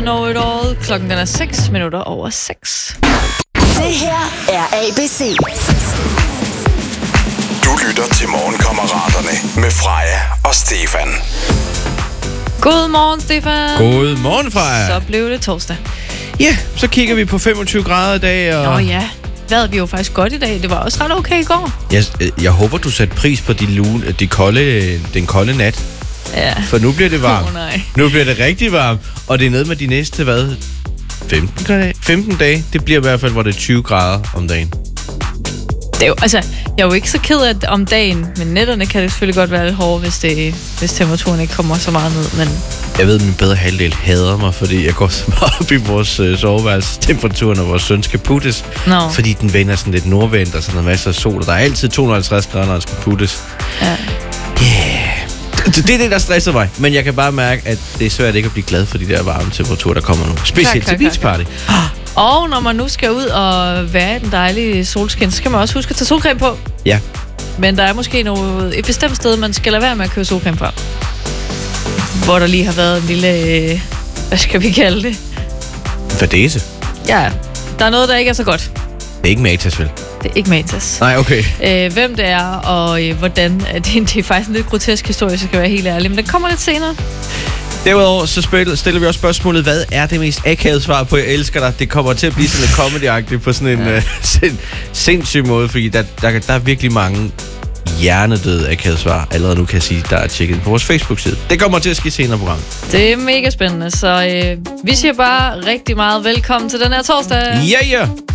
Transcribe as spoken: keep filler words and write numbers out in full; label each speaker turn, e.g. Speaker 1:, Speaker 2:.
Speaker 1: Know It All. Klokken den er seks minutter over seks.
Speaker 2: Det her er A B C.
Speaker 3: Du lytter til Morgenkammeraterne med Freja og Stefan.
Speaker 1: Godmorgen, Stefan.
Speaker 4: Godmorgen, Freja.
Speaker 1: Så blev det torsdag.
Speaker 4: Ja, så kigger vi på femogtyve grader i dag. Og...
Speaker 1: Nå ja, vejret blev jo faktisk godt i dag. Det var også ret okay i går.
Speaker 4: Jeg, jeg håber, du satte pris på de lune, de kolde, den kolde nat.
Speaker 1: Ja.
Speaker 4: For nu bliver det varmt.
Speaker 1: Oh, nej.
Speaker 4: Nu bliver det rigtig varmt. Og det er nede med de næste, hvad? femten dage? femten dage. Det bliver i hvert fald, hvor det er tyve grader om dagen.
Speaker 1: Det er jo, altså, jeg er jo ikke så ked af det om dagen, men nætterne kan det selvfølgelig godt være lidt hårdt, hvis, det, hvis temperaturen ikke kommer så meget ned. Men...
Speaker 4: Jeg ved, at min bedre halvdel hader mig, fordi jeg går så meget op i vores øh, soveværelsestemperatur, når vores søn skal puttes.
Speaker 1: No. Fordi
Speaker 4: den vender sådan lidt nordvendt, og sådan en masse af sol, og der er altid to hundrede og halvtreds grader, når den skal puttes.
Speaker 1: Ja.
Speaker 4: Yeah. Det er det, der stresser mig. Men jeg kan bare mærke, at det er svært ikke at blive glad for de der varme temperaturer, der kommer nu. Specielt til beachparty.
Speaker 1: Og når man nu skal ud og være i den dejlige solskin, så skal man også huske at tage solcreme på.
Speaker 4: Ja.
Speaker 1: Men der er måske noget, et bestemt sted, man skal lade være med at købe solcreme fra. Hvor der lige har været en lille, hvad skal vi kalde det?
Speaker 4: Fadese.
Speaker 1: Ja, der er noget, der ikke er så godt.
Speaker 4: Det er ikke Matas, vel?
Speaker 1: Det er ikke Matas.
Speaker 4: Nej, okay.
Speaker 1: Øh, hvem det er, og øh, hvordan. Det, det er faktisk en lidt grotesk historie, så skal jeg være helt ærlig. Men den kommer lidt senere.
Speaker 4: Derudover så stiller vi også spørgsmålet, hvad er det mest akavede svar på, jeg elsker dig? Det kommer til at blive sådan lidt comedy-agtigt på sådan en ja. uh, sind, sindssyg måde, fordi der, der, der er virkelig mange hjernedøde akavede svar, allerede nu kan jeg sige, der er tjekket på vores Facebook-side. Det kommer til at ske senere i programmet.
Speaker 1: Det er mega spændende, så øh, vi siger bare rigtig meget velkommen til den her torsdag.
Speaker 4: Ja, yeah, ja! Yeah.